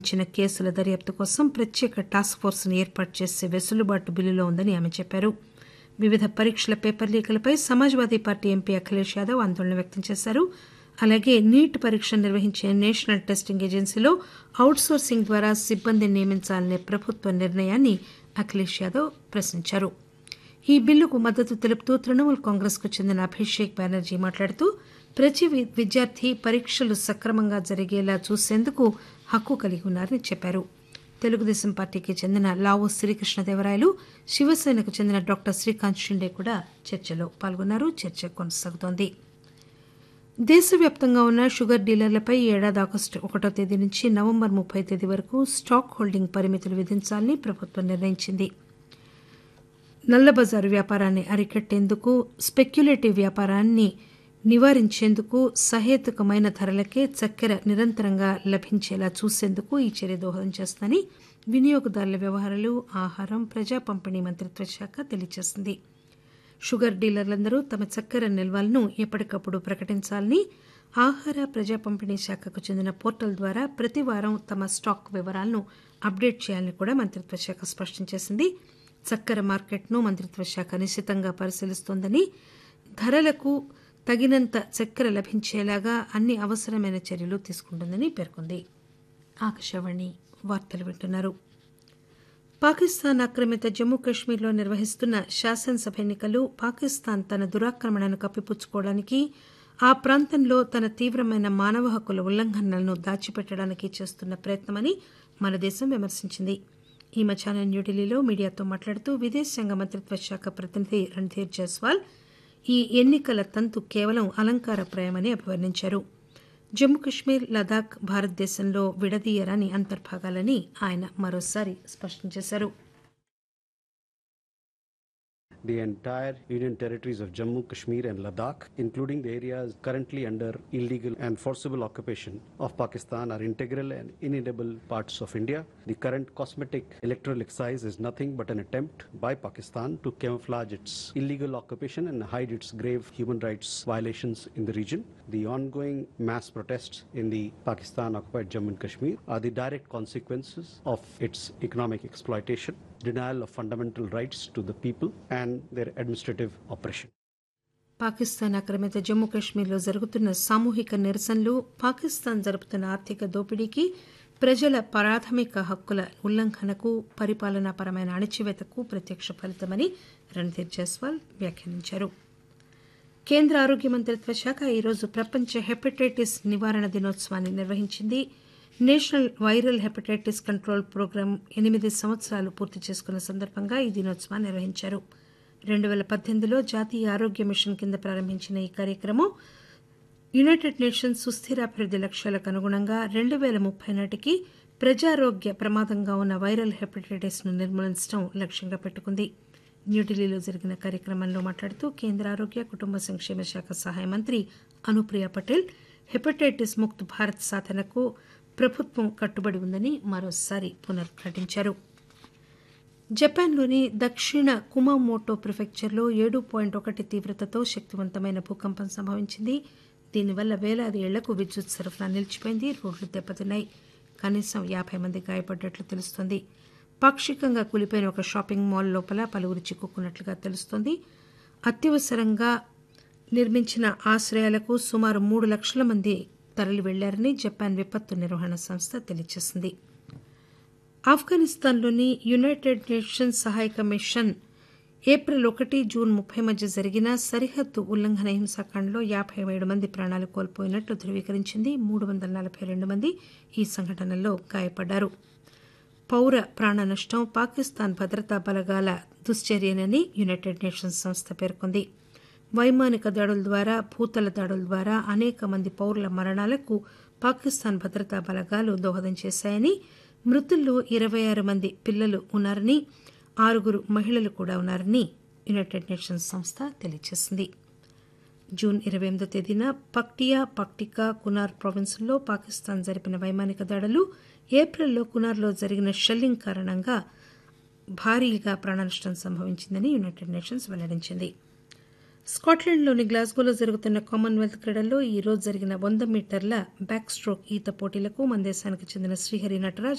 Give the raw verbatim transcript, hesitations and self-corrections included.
ఇచ్చిన కేసుల దర్యాప్తు కోసం ప్రత్యేక టాస్క్ ఫోర్స్ను ఏర్పాటు చేసే వెసులుబాటు బిల్లులో ఉందని ఆమె చెప్పారు. వివిధ పరీక్షల paper లీకులపై Samajwadi party MP Akhilesh Yadav ఆందోళన వ్యక్తం చేశారు. అలాగే నీట్ పరీక్ష నిర్వహించే నేషనల్ టెస్టింగ్ ఏజెన్సీలో అవుట్సోర్సింగ్ ద్వారా సిబ్బందిని నియమించాలనే ప్రభుత్వ నిర్ణయాన్ని అఖిలేష్ యాదవ్ ప్రశ్నించారు. ఈ బిల్లుకు మద్దతు తెలుపుతూ తృణమూల్ కాంగ్రెస్ కు చెందిన అభిషేక్ బెనర్జీ మాట్లాడుతూ ప్రతి విద్యార్థి పరీక్షలు సక్రమంగా జరిగేలా చూసేందుకు హక్కు కలిగి ఉన్నారని చెప్పారు. తెలుగుదేశం పార్టీకి చెందిన లావు శ్రీకృష్ణదేవరాయలు, శివసేనకు చెందిన డాక్టర్ శ్రీకాంత్ షిండే కూడా చర్చలో పాల్గొన్నారు. చర్చ కొనసాగుతోంది. దేశవ్యాప్తంగా ఉన్న షుగర్ డీలర్లపై ఈ ఏడాది ఆగస్టు ఒకటో తేదీ నుంచి నవంబర్ ముప్పై తేదీ వరకు స్టాక్ హోల్డింగ్ పరిమితులు విధించాలని ప్రభుత్వం నిర్ణయించింది. నల్లబజారు వ్యాపారాన్ని అరికట్టేందుకు, స్పెక్యులేటివ్ వ్యాపారాన్ని నివారించేందుకు సహేతుకమైన ధరలకే చక్కెర నిరంతరంగా లభించేలా చూసేందుకు ఈ చర్య దోహదం చేస్తుందని వినియోగదారుల వ్యవహారాలు, ఆహారం, ప్రజా పంపిణీ మంత్రిత్వ శాఖ తెలియజేసింది. షుగర్ డీలర్లందరూ తమ చక్కెర నిల్వలను ఎప్పటికప్పుడు ప్రకటించాలని, ఆహార ప్రజా పంపిణీ శాఖకు చెందిన పోర్టల్ ద్వారా ప్రతి వారం తమ స్టాక్ వివరాలను అప్డేట్ చేయాలని కూడా మంత్రిత్వ శాఖ స్పష్టం చేసింది. చక్కెర మార్కెట్ను మంత్రిత్వ శాఖ నిశితంగా పరిశీలిస్తోందని, ధరలకు తగినంత చక్కెర లభించేలాగా అన్ని అవసరమైన చర్యలు తీసుకుంటుందని పేర్కొంది. ఆకాశవాణి వార్తలు వింటున్నారు. పాకిస్తాన్ ఆక్రమిత జమ్మూ కశ్మీర్లో నిర్వహిస్తున్న శాసనసభ ఎన్నికలు పాకిస్తాన్ తన దురాక్రమణను కప్పిపుచ్చుకోవడానికి, ఆ ప్రాంతంలో తన తీవ్రమైన మానవ హక్కుల ఉల్లంఘనలను దాచిపెట్టడానికి చేస్తున్న ప్రయత్నమని మన దేశం విమర్శించింది. ఈ మధ్యాహ్నం న్యూఢిల్లీలో మీడియాతో మాట్లాడుతూ విదేశాంగ మంత్రిత్వ శాఖ ప్రతినిధి రణ్ధీర్ జైస్వాల్ ఈ ఎన్నికల తంతు కేవలం అలంకారప్రాయమని అభివర్ణించారు. జమ్మూ కశ్మీర్, లదాఖ్ భారతదేశంలో విడదీయరాని అంతర్భాగాలని ఆయన మరోసారి స్పష్టం చేశారు. The entire Union territories of Jammu, Kashmir and Ladakh, including the areas currently under illegal and forcible occupation of Pakistan, are integral and inedible parts of India. The current cosmetic electoral exercise is nothing but an attempt by Pakistan to camouflage its illegal occupation and hide its grave human rights violations in the region. The ongoing mass protests in the Pakistan-occupied Jammu and Kashmir are the direct consequences of its economic exploitation, denial of fundamental rights to the people and their administrative oppression. Pakistan ఆక్రమిత జమ్మూ కశ్మీర్లో జరుగుతున్న సామూహిక నిరసనలు, పాకిస్తాన్ జరుపుతున్న ఆర్థిక దోపిడీకి, ప్రజల ప్రాథమిక హక్కుల ఉల్లంఘనకు, పరిపాలనాపరమైన అణచివేతకు ప్రత్యక్ష ఫలితమని రణ్ధీర్ జైస్వాల్ వ్యాఖ్యానించారు. కేంద్ర ఆరోగ్య మంత్రిత్వ శాఖ ఈరోజు ప్రపంచ హెపటైటిస్ నివారణ దినోత్సవాన్ని నిర్వహించింది. National viral hepatitis control programme ఎనిమిది సంవత్సరాలు పూర్తి చేసుకున్న సందర్భంగా ఈ దినోత్సవాన్ని నిర్వహించారు. రెండు పేల పద్దెనిమిదిలో జాతీయ ఆరోగ్య మిషన్ కింద ప్రారంభించిన ఈ కార్యక్రమం యునైటెడ్ నేషన్స్ సుస్థిరాభివృద్ది లక్ష్యాలకు అనుగుణంగా రెండు పేల ముప్పై నాటికి ప్రజారోగ్య ప్రమాదంగా ఉన్న వైరల్ హెపటైటిస్ ను నిర్మూలించడం లక్ష్యంగా పెట్టుకుంది. న్యూఢిల్లీలో జరిగిన కార్యక్రమంలో మాట్లాడుతూ కేంద్ర ఆరోగ్య కుటుంబ సంక్షేమ శాఖ సహాయ మంత్రి అనుప్రియ పటేల్ హెపటైటిస్ ముక్త్ భారత్ సాధనకు ప్రభుత్వం కట్టుబడి ఉందని మరోసారి పునరుద్ఘాటించారు. జపాన్లోని దక్షిణ కుమామోటో ప్రిఫెక్చర్లో ఏడు పాయింట్ ఒకటి తీవ్రతతో శక్తివంతమైన భూకంపం సంభవించింది. దీనివల్ల వేలాది ఇళ్లకు విద్యుత్ సరఫరా నిలిచిపోయింది. రోడ్లు దెబ్బతిన్నాయి. కనీసం యాభై మంది గాయపడ్డట్లు తెలుస్తోంది. పాక్షికంగా కూలిపోయిన ఒక షాపింగ్ మాల్ లోపల పలువురు చిక్కుకున్నట్లుగా తెలుస్తోంది. అత్యవసరంగా నిర్మించిన ఆశ్రయాలకు సుమారు మూడు లక్షల మంది తరలి వెళ్లారని జపాన్ విపత్తు నిర్వహణ సంస్థ తెలియజేసింది. ఆఫ్ఘనిస్తాన్లోని యునైటెడ్ నేషన్స్ సహాయక మిషన్ ఏప్రిల్ ఒకటి జూన్ ముప్పై మధ్య జరిగిన సరిహద్దు ఉల్లంఘన హింసాకాండలో యాభై ఏడు మంది ప్రాణాలు కోల్పోయినట్లు ధృవీకరించింది. మూడు వందల నలభై రెండు మంది ఈ సంఘటనలో గాయపడ్డారు. పౌర ప్రాణ నష్టం పాకిస్తాన్ భద్రతా బలగాల దుశ్చర్యనని యునైటెడ్ నేషన్స్ సంస్థ పేర్కొంది. వైమానిక దాడుల ద్వారా, భూతల దాడుల ద్వారా అనేక మంది పౌరుల మరణాలకు పాకిస్తాన్ భద్రతా బలగాలు దోహదం చేశాయని, మృతుల్లో ఇరవై ఆరు మంది పిల్లలు ఉన్నారని, ఆరుగురు మహిళలు కూడా ఉన్నారని యునైటెడ్ నేషన్స్ సంస్థ తెలియజేసింది. జూన్ ఇరవై ఎనిమిదో తేదీన పక్టియా, పక్టికా, కునార్ ప్రావిన్సుల్లో పాకిస్తాన్ జరిపిన వైమానిక దాడులు, ఏప్రిల్లో కునార్లో జరిగిన షెల్లింగ్ కారణంగా భారీగా ప్రాణనష్టం సంభవించిందని యునైటెడ్ నేషన్స్ వెల్లడించింది. స్కాట్లాండ్లోని గ్లాస్గోలో జరుగుతున్న కామన్వెల్త్ క్రీడల్లో ఈ రోజు జరిగిన వంద మీటర్ల బ్యాక్ స్టోక్ ఈత పోటీలకు మన దేశానికి చెందిన శ్రీహరి నటరాజ్